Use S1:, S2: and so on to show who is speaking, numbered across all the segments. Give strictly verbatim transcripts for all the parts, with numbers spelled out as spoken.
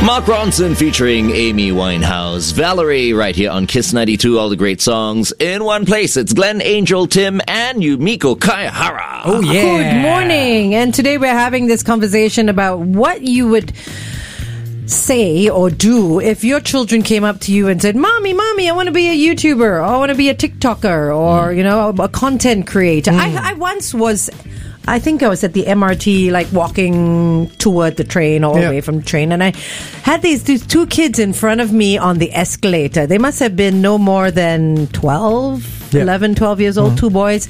S1: Mark Ronson featuring Amy Winehouse. Valerie right here on Kiss ninety-two. All the great songs in one place. It's Glenn, Angel, Tim, and Yumiko Kaihara.
S2: Oh, yeah.
S3: Good morning. And today we're having this conversation about what you would say or do if your children came up to you and said, Mommy, Mommy, I want to be a YouTuber, or I want to be a TikToker, or, mm. you know, a content creator. Mm. I, I once was... I think I was at the M R T, like walking toward the train or yeah. away from the train, and I had these, these two kids in front of me on the escalator. They must have been no more than twelve, yeah. eleven, twelve years old, mm-hmm. two boys.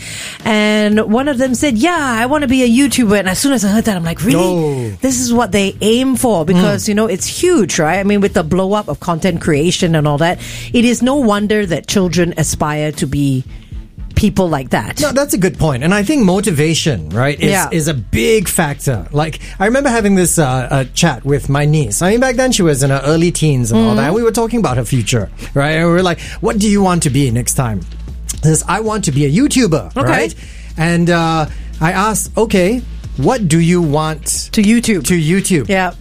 S3: And one of them said, yeah, I want to be a YouTuber. And as soon as I heard that, I'm like, really? No. This is what they aim for, because, mm. you know, it's huge, right? I mean, with the blow up of content creation and all that, it is no wonder that children aspire to be people like that.
S2: No, that's a good point. And I think motivation, right, is, yeah. is a big factor. Like, I remember having this uh, uh, chat with my niece. I mean, back then she was in her early teens and mm-hmm. all that. And we were talking about her future, right? And we were like, what do you want to be next time? She says, I want to be a YouTuber, okay. right? And uh, I asked, okay, what do you want
S3: to YouTube?
S2: To YouTube.
S3: Yeah.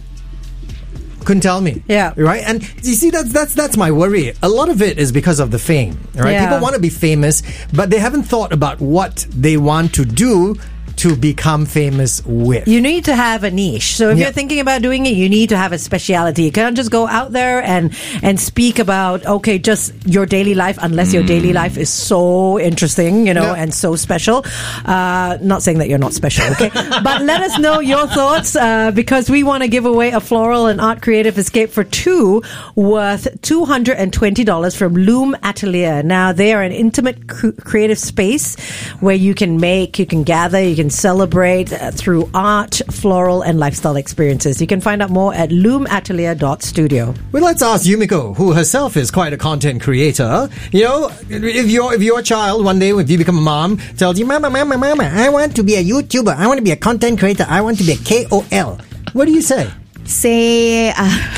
S2: Couldn't tell me.
S3: Yeah.
S2: Right? And you see, that's that's that's my worry. A lot of it is because of the fame. Right?
S3: Yeah.
S2: People want to be famous, but they haven't thought about what they want to do to become famous with.
S3: You need to have a niche. So if yeah. you're thinking about doing it, you need to have a speciality. You can't just go out there and and speak about, okay, just your daily life, unless mm. your daily life is so interesting, you know, yeah. and so special. Uh, not saying that you're not special, okay? But let us know your thoughts, uh, because we want to give away a floral and art creative escape for two worth two hundred twenty dollars from Loom Atelier. Now, they are an intimate cr- creative space where you can make, you can gather, you can celebrate uh, through art, floral, and lifestyle experiences. You can find out more at loom atelier dot studio.
S2: Well, let's ask Yumiko, who herself is quite a content creator. You know, if your if your child one day, if you become a mom, tells you, Mama, Mama, Mama, I want to be a YouTuber, I want to be a content creator, I want to be a K O L. What do you say?
S4: Say, uh,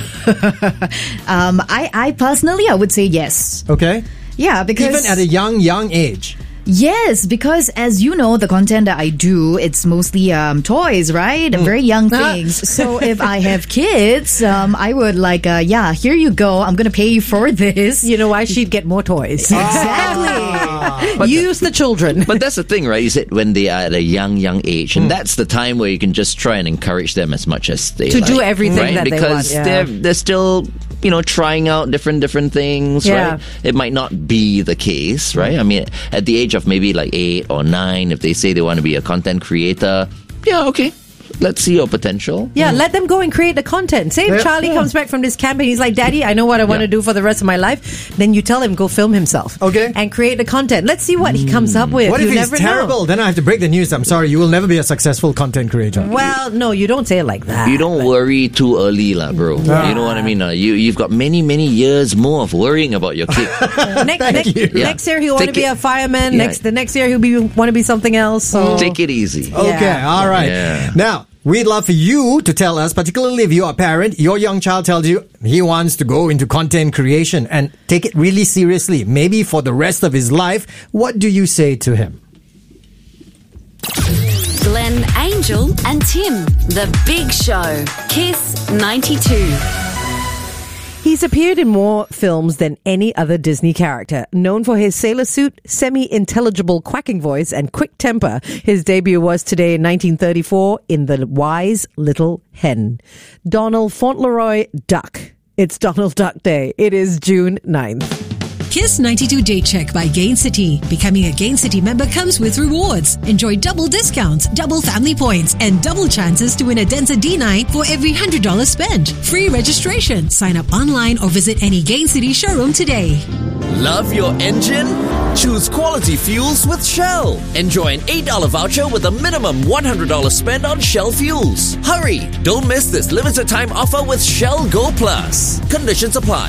S4: um, I, I personally, I would say yes.
S2: Okay.
S4: Yeah, because...
S2: Even at a young, young age.
S4: Yes, because as you know, the content that I do, it's mostly um, toys, right? Mm. Very young things. So if I have kids, um, I would like, uh, yeah, here you go. I'm going to pay you for this.
S3: You know why? She'd get more toys.
S4: Exactly.
S3: But use the, the children.
S1: But that's the thing, right? You said when they are at a young, young age, and mm. that's the time where you can just try and encourage them as much as they
S3: to
S1: like,
S3: do everything
S1: right?
S3: that
S1: because
S3: they want. Yeah.
S1: they're they're still, you know, trying out different different things,
S3: yeah.
S1: right? It might not be the case, right? I mean, at the age of maybe like eight or nine, if they say they want to be a content creator, yeah, okay. Let's see your potential.
S3: Yeah, mm. let them go and create the content. Say if yeah, Charlie yeah. comes back from this camp and he's like, Daddy, I know what I want yeah. to do for the rest of my life. Then you tell him, go film himself. Okay. And create the content. Let's see what mm. he comes up with.
S2: What if
S3: you
S2: he's
S3: never
S2: terrible?
S3: Know.
S2: Then I have to break the news. I'm sorry, you will never be a successful content creator.
S3: Well, no, you don't say it like that.
S1: You don't but... worry too early, lah, bro. Yeah. You know what I mean? Uh, you, you've got many, many years more of worrying about your kid.
S3: uh, next, next, yeah. next year he'll want to be a fireman. Yeah. Next, The next year he'll be want to be something else. So.
S1: Take it easy.
S2: Okay, yeah. all right. Yeah. Now, we'd love for you to tell us, particularly if you're a parent, your young child tells you he wants to go into content creation and take it really seriously, maybe for the rest of his life. What do you say to him?
S5: Glenn, Angel and Tim, The Big Show, Kiss ninety-two.
S3: He's appeared in more films than any other Disney character. Known for his sailor suit, semi-intelligible quacking voice, and quick temper, his debut was today in nineteen thirty-four in The Wise Little Hen. Donald Fauntleroy Duck. It's Donald Duck Day. It is June ninth.
S6: Kiss ninety-two Day Check by Gain City. Becoming a Gain City member comes with rewards. Enjoy double discounts, double family points, and double chances to win a Denza D nine for every one hundred dollars spent. Free registration. Sign up online or visit any Gain City showroom today.
S7: Love your engine? Choose quality fuels with Shell. Enjoy an eight dollars voucher with a minimum one hundred dollars spend on Shell fuels. Hurry! Don't miss this limited time offer with Shell Go Plus. Conditions apply.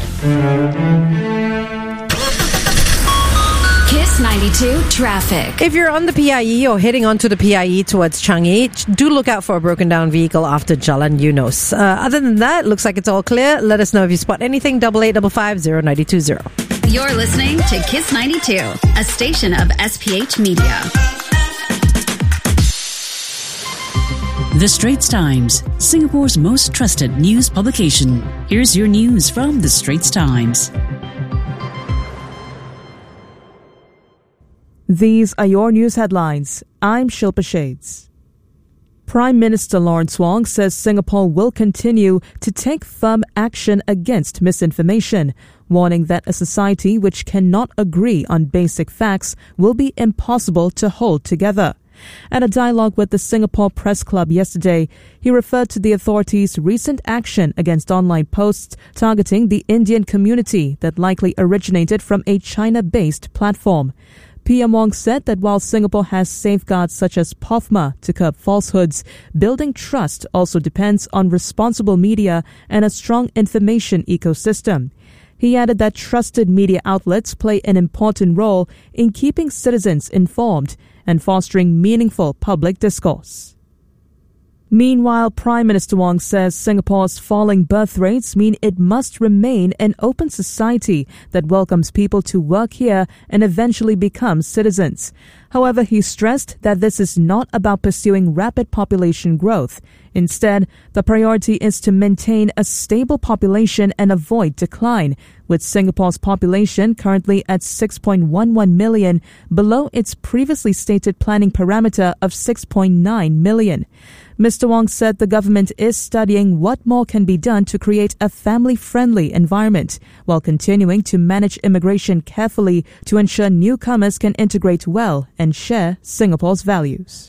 S5: Kiss ninety-two traffic.
S3: If you're on the P I E or heading onto the P I E towards Changi, do look out for a broken down vehicle after Jalan Eunos. Uh, other than that, looks like it's all clear. Let us know if you spot anything. Double eight double five zero ninety two zero.
S5: You're listening to Kiss ninety-two, a station of S P H Media.
S8: The Straits Times, Singapore's most trusted news publication. Here's your news from The Straits Times.
S9: These are your news headlines. I'm Shilpa Shades. Prime Minister Lawrence Wong says Singapore will continue to take firm action against misinformation, warning that a society which cannot agree on basic facts will be impossible to hold together. At a dialogue with the Singapore Press Club yesterday, he referred to the authorities' recent action against online posts targeting the Indian community that likely originated from a China-based platform. P M Wong said that while Singapore has safeguards such as P O F M A to curb falsehoods, building trust also depends on responsible media and a strong information ecosystem. He added that trusted media outlets play an important role in keeping citizens informed and fostering meaningful public discourse. Meanwhile, Prime Minister Wong says Singapore's falling birth rates mean it must remain an open society that welcomes people to work here and eventually become citizens. However, he stressed that this is not about pursuing rapid population growth. Instead, the priority is to maintain a stable population and avoid decline, with Singapore's population currently at six point one one million, below its previously stated planning parameter of six point nine million. Mister Wong said the government is studying what more can be done to create a family-friendly environment, while continuing to manage immigration carefully to ensure newcomers can integrate well and share Singapore's values.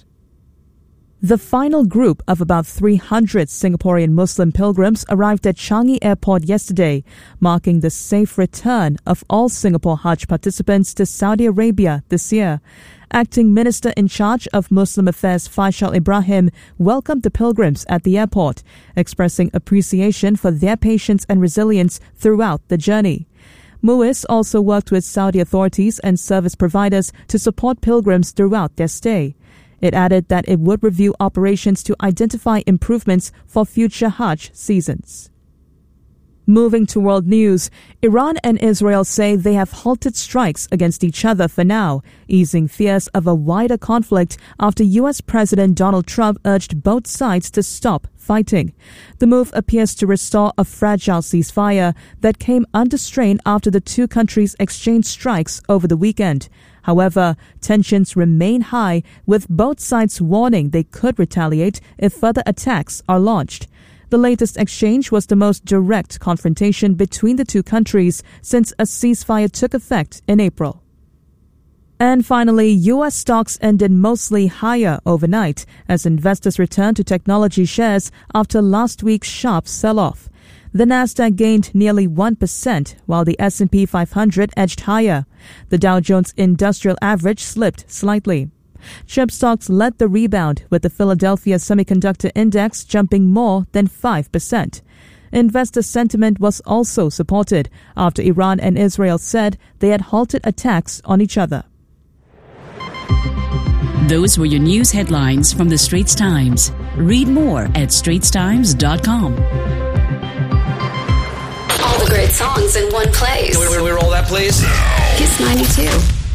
S9: The final group of about three hundred Singaporean Muslim pilgrims arrived at Changi Airport yesterday, marking the safe return of all Singapore Hajj participants to Saudi Arabia this year. Acting Minister in charge of Muslim Affairs Faisal Ibrahim welcomed the pilgrims at the airport, expressing appreciation for their patience and resilience throughout the journey. MUIS also worked with Saudi authorities and service providers to support pilgrims throughout their stay. It added that it would review operations to identify improvements for future Hajj seasons. Moving to world news, Iran and Israel say they have halted strikes against each other for now, easing fears of a wider conflict after U S President Donald Trump urged both sides to stop fighting. The move appears to restore a fragile ceasefire that came under strain after the two countries exchanged strikes over the weekend. However, tensions remain high, with both sides warning they could retaliate if further attacks are launched. The latest exchange was the most direct confrontation between the two countries since a ceasefire took effect in April. And finally, U S stocks ended mostly higher overnight as investors returned to technology shares after last week's sharp sell-off. The Nasdaq gained nearly one percent, while the S and P five hundred edged higher. The Dow Jones Industrial Average slipped slightly. Chip stocks led the rebound, with the Philadelphia Semiconductor Index jumping more than five percent. Investor sentiment was also supported after Iran and Israel said they had halted attacks on each other.
S8: Those were your news headlines from The Straits Times. Read more at straits times dot com.
S5: All the great songs in one place.
S7: Can we, can we roll that, please?
S5: Kiss ninety-two.